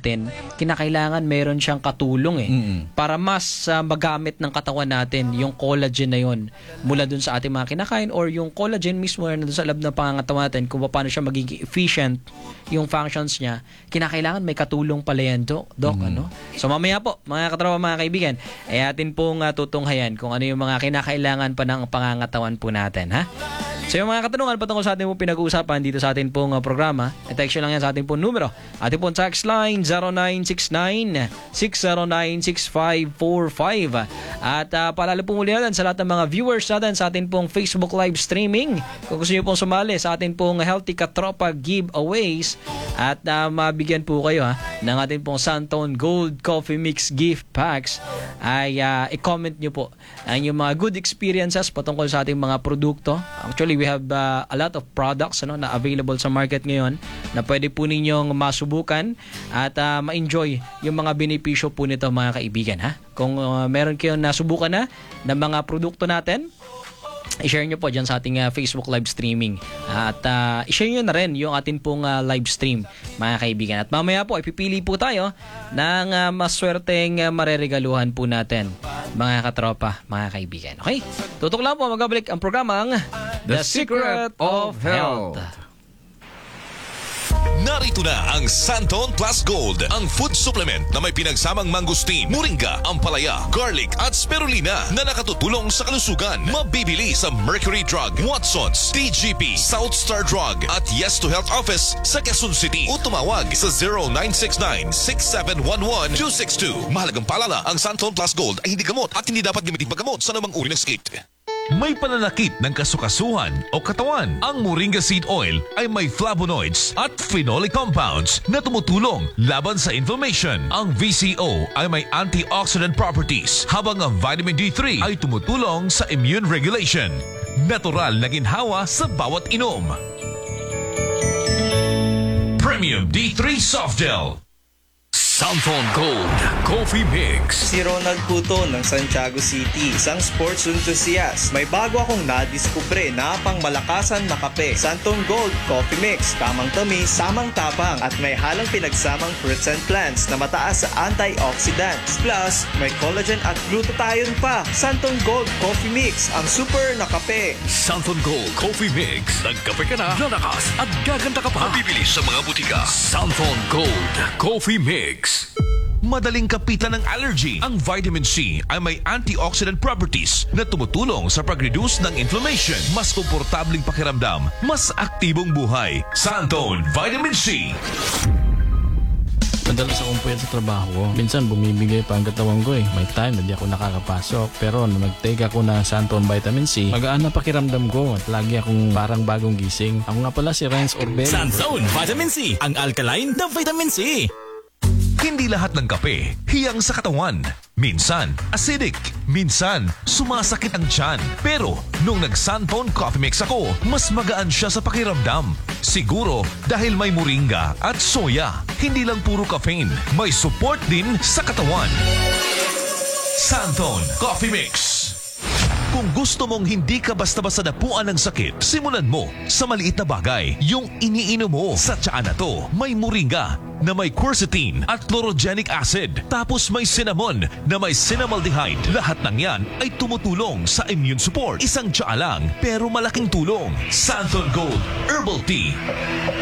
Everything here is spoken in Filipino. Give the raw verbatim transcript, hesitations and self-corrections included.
natin, kinakailangan meron siyang katulong eh. Mm-mm. Para mas uh, magamit ng katawan natin yung collagen na yun mula dun sa ating mga kinakain or yung collagen mismo na dun sa loob ng pangangatawan natin kung paano siya magiging efficient yung functions niya. Kinakailangan may katulong pala yan, Doc. Doc Mm-hmm. ano? So mamaya po, mga katrabaho, mga kaibigan, ay atin pong uh, tutunghayan kung ano yung mga kinakailangan pa ng pangangatawan po natin, ha? So yung mga katanungan patungkol sa ating pong pinag-uusapan dito sa ating pong uh, programa, i-text lang yan sa ating pong numero. Ating pong text line zero nine six nine, six zero nine, six five four five. At uh, paalala po muli natin sa lahat ng mga viewers natin sa ating pong Facebook live streaming. Kung gusto niyo pong sumali sa ating pong Healthy Katropa giveaways at uh, mabigyan po kayo ha, ng ating pong Santon Gold Coffee Mix gift packs, ay uh, i-comment nyo po ang yung mga good experiences patungkol sa ating mga produkto. Actually, we have uh, a lot of products ano, na available sa market ngayon na pwede po ninyong masubukan at uh, ma-enjoy yung mga benepisyo po nito, mga kaibigan. Ha? Kung uh, meron kayong nasubukan na ng mga produkto natin, i-share nyo po dyan sa ating uh, Facebook live streaming. At uh, i-share nyo na rin yung ating pong uh, live stream, mga kaibigan. At mamaya po, ipipili po tayo ng uh, maswerteng uh, mareregaluhan po natin, mga katropa, mga kaibigan. Okay? Tutok lang po, magabalik ang programang The Secret of Health. Narito na ang Santon Plus Gold, ang food supplement na may pinagsamang mangustin, moringa, ampalaya, garlic at spirulina na nakatutulong sa kalusugan. Mabibili sa Mercury Drug, Watson's, T G P, South Star Drug at Yes to Health Office sa Quezon City o tumawag sa zero nine six nine, six seven one one, two six two. Mahalagang paalala, ang Santon Plus Gold ay hindi gamot at hindi dapat gamitin paggamot sa namang uri ng sakit. May pananakit ng kasukasuhan o katawan. Ang Moringa Seed Oil ay may flavonoids at phenolic compounds na tumutulong laban sa inflammation. Ang V C O ay may antioxidant properties, habang ang vitamin D three ay tumutulong sa immune regulation. Natural na ginhawa sa bawat inom. Premium D three Soft Gel. Santon Gold Coffee Mix. Si Ronald Puto ng Santiago City, isang sports enthusiast. May bago akong nadiskubre na pangmalakasan na kape. Santon Gold Coffee Mix. Tamang tamis, samang tapang at may halang pinagsamang fruits and plants na mataas sa antioxidants. Plus, may collagen at glutathione pa. Santon Gold Coffee Mix, ang super na kape. Santon Gold Coffee Mix. Nagkape ka na, lalakas at gaganda ka pa. Mabibili sa mga butika. Santon Gold Coffee Mix. Madaling kapitan ng allergy. Ang vitamin C ay may antioxidant properties na tumutulong sa pag-reduce ng inflammation. Mas komportabling pakiramdam, mas aktibong buhay. Santon Vitamin C. Madalas akong puyat sa trabaho ko. Minsan bumibigay pa ang katawan ko eh. May time na di ako nakakapasok. Pero nung nag-take ako ng Santon Vitamin C, magaan na pakiramdam ko at lagi akong parang bagong gising. Ako nga pala si Renz Orbel. Santon Vitamin C, ang alkaline na vitamin C. Hindi lahat ng kape hiyang sa katawan. Minsan, acidic. Minsan, sumasakit ang tiyan. Pero, nung nag-Santon Coffee Mix ako, mas magaan siya sa pakiramdam. Siguro dahil may moringa at soya. Hindi lang puro caffeine, may support din sa katawan. Santon Coffee Mix. Kung gusto mong hindi ka basta-basta napuan ng sakit, simulan mo sa maliit na bagay. Yung iniinom mo sa tiyaan na to, may moringa na may quercetin at chlorogenic acid. Tapos may cinnamon na may cinnamaldehyde. Lahat ng yan ay tumutulong sa immune support. Isang tsaa lang pero malaking tulong. Santon Gold Herbal Tea.